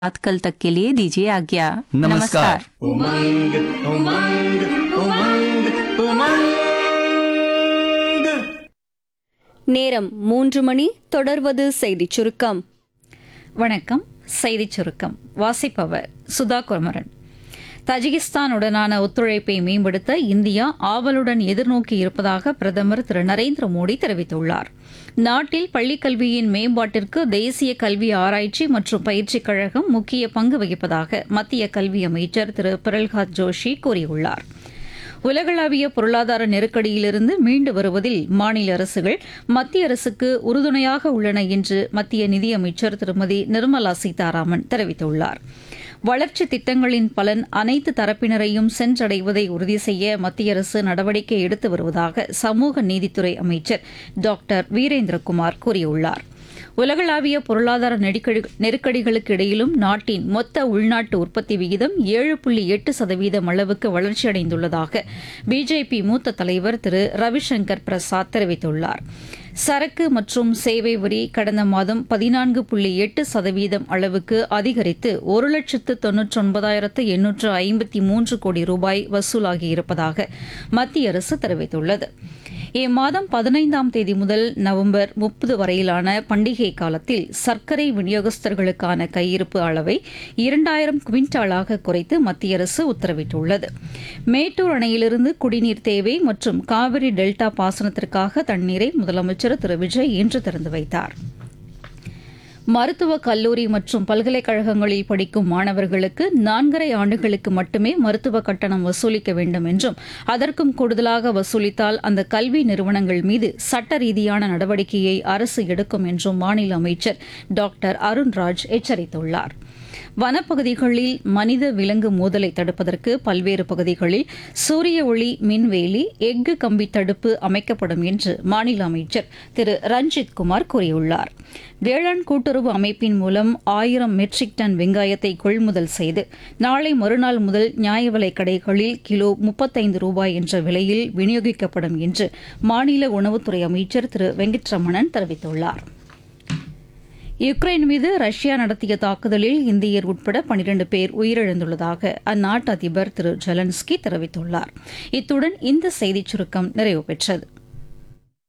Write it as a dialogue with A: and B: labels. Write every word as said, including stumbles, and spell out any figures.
A: बात कल तक के लिए दीजिए आज्ञा।
B: नमस्कार।
C: उमंग उमंग उमंग उमंग।
D: நேரம் மூன்று மணி. தொடர்வது செய்திச் சுருக்கம்.
E: வணக்கம். செய்திச் சுருக்கம் வாசிப்பவர் சுதா குமரன். தஜிகிஸ்தானுடனான ஒத்துழைப்பை மேம்படுத்த இந்தியா ஆவலுடன் எதிர்நோக்கி இருப்பதாக பிரதமர் திரு நரேந்திர மோடி தெரிவித்துள்ளார். நாட்டில் பள்ளிக்கல்வியின் மேம்பாட்டிற்கு தேசிய கல்வி ஆராய்ச்சி மற்றும் பயிற்சிக் கழகம் முக்கிய பங்கு வகிப்பதாக மத்திய கல்வி அமைச்சர் திரு பிரல்ஹாத் ஜோஷி கூறியுள்ளார். உலகளாவிய பொருளாதார நெருக்கடியிலிருந்து மீண்டு வருவதில் மாநில அரசுகள் மத்திய அரசுக்கு உறுதுணையாக உள்ளன என்று மத்திய நிதியமைச்சர் திருமதி நிர்மலா சீதாராமன் தெரிவித்துள்ளார். வளர்ச்சித் திட்டங்களின் பலன் அனைத்து தரப்பினரையும் சென்றடைவதை உறுதி செய்ய மத்திய அரசு நடவடிக்கை எடுத்து வருவதாக சமூக நீதித்துறை அமைச்சர் டாக்டர் வீரேந்திரகுமார் கூறியுள்ளார். உலகளாவிய பொருளாதார நெருக்கடிகளுக்கு இடையிலும் நாட்டின் மொத்த உள்நாட்டு உற்பத்தி விகிதம் ஏழு புள்ளி எட்டு சதவீதம் அளவுக்கு வளர்ச்சியடைந்துள்ளதாக பிஜேபி மூத்த தலைவர் திரு ரவிசங்கர் பிரசாத் தெரிவித்துள்ளார். சரக்கு மற்றும் சேவை வரி கடந்த மாதம் பதினான்கு புள்ளி எட்டு சதவீதம் அளவுக்கு அதிகரித்து ஒரு லட்சத்து தொன்னூற்றி ஒன்பதாயிரத்து எண்ணூற்று ஐம்பத்தி மூன்று கோடி ரூபாய் வசூலாகியிருப்பதாக மத்திய அரசு தெரிவித்துள்ளது. இம்மாதம் பதினைந்தாம் தேதி முதல் நவம்பர் முப்பது வரையிலான பண்டிகை காலத்தில் சர்க்கரை விநியோகஸ்தர்களுக்கான கையிருப்பு அளவை இரண்டாயிரம் குவிண்டாலாக குறைத்து மத்திய அரசு உத்தரவிட்டுள்ளது. மேட்டூர் அணையிலிருந்து குடிநீர் தேவை மற்றும் காவிரி டெல்டா பாசனத்திற்காக தண்ணீரை முதலமைச்சர் திரு விஜய் இன்று திறந்து வைத்தார். மருத்துவக் கல்லூரி மற்றும் பல்கலைக்கழகங்களில் படிக்கும் மாணவர்களுக்கு நான்கரை ஆண்டுகளுக்கு மட்டுமே மருத்துவ கட்டணம் வசூலிக்க வேண்டும் என்றும் அதற்கும் கூடுதலாக வசூலித்தால் அந்த கல்வி நிறுவனங்கள் மீது சட்ட ரீதியான நடவடிக்கையை அரசு எடுக்கும் என்றும் மாநில அமைச்சர் டாக்டர் அருண்ராஜ் எச்சரித்துள்ளார். வனப்பகுதிகளில் மனித விலங்கு மோதலை தடுப்பதற்கு பல்வேறு பகுதிகளில் சூரிய ஒளி மின்வேலி எஃகு கம்பி தடுப்பு அமைக்கப்படும் என்று மாநில அமைச்சர் திரு ரஞ்சித் குமார் கூறியுள்ளார். வேளாண் கூட்டுறவு அமைப்பின் மூலம் ஆயிரம் மெட்ரிக் டன் வெங்காயத்தை கொள்முதல் செய்து நாளை மறுநாள் முதல் நியாய விலைக் கடைகளில் கிலோ முப்பத்தைந்து ரூபாய் என்ற விலையில் விநியோகிக்கப்படும் என்று மாநில உணவுத்துறை அமைச்சர் திரு வெங்கட்ரமணன் தெரிவித்துள்ளார். யுக்ரைன் மீது ரஷ்யா நடத்திய தாக்குதலில் இந்தியர் உட்பட பனிரண்டு பேர் உயிரிழந்துள்ளதாக அந்நாட்டு அதிபர் திரு ஜெலன்ஸ்கி தெரிவித்துள்ளார். இத்துடன் இந்த செய்திச் சுருக்கம் நிறைவு பெற்றது.